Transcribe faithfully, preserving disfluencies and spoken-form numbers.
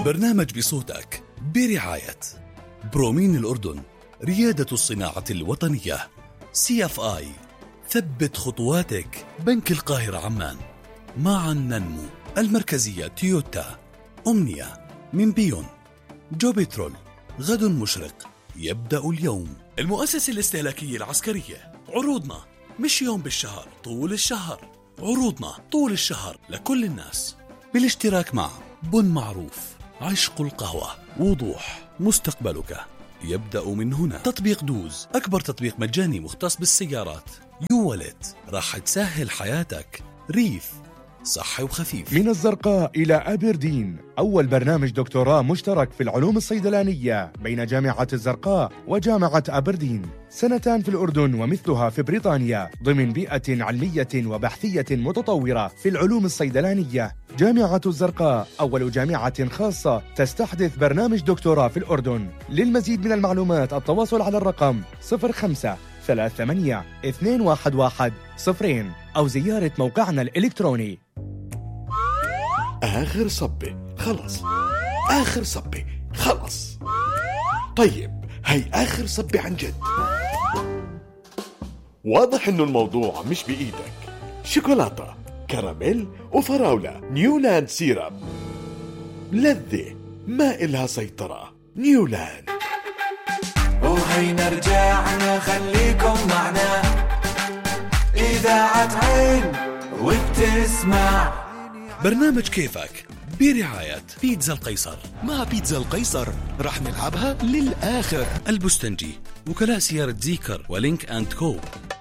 برنامج بصوتك برعاية برومين الأردن، ريادة الصناعة الوطنية. سي اف آي، ثبت خطواتك. بنك القاهرة عمان، معا ننمو. المركزية تويوتا. أمنية من بيون. جو بترول، غد مشرق يبدأ اليوم. المؤسسة الاستهلاكية العسكرية، عروضنا مش يوم بالشهر، طول الشهر. عروضنا طول الشهر لكل الناس، بالاشتراك مع بن معروف، عشق القهوة، وضوح. مستقبلك يبدأ من هنا. تطبيق دوز، أكبر تطبيق مجاني مختص بالسيارات. يوالت، راح تسهل حياتك. ريف، صحي وخفيف. من الزرقاء إلى أبردين، أول برنامج دكتوراه مشترك في العلوم الصيدلانية بين جامعة الزرقاء وجامعة أبردين. سنتان في الأردن ومثلها في بريطانيا، ضمن بيئة علمية وبحثية متطورة في العلوم الصيدلانية. جامعة الزرقاء أول جامعة خاصة تستحدث برنامج دكتوراه في الأردن. للمزيد من المعلومات التواصل على الرقم صفر خمسة ثلاثة ثمانية اثنين واحد واحد صفرين أو زيارة موقعنا الإلكتروني. آخر صبة خلص، آخر صبة خلص. طيب هاي آخر صبة عن جد. واضح إنه الموضوع مش بإيدك. شوكولاتة، كراميل وفراولة، نيولاند سيرب، لذة ما إلها سيطرة. نيولاند. وهينا رجعنا، خليكم معنا، إذاعة عين وبتسمع. برنامج كيفك برعاية بيتزا القيصر. مع بيتزا القيصر رح نلعبها للآخر. البستنجي، وكلاء سيارة زيكر ولينك أند كو.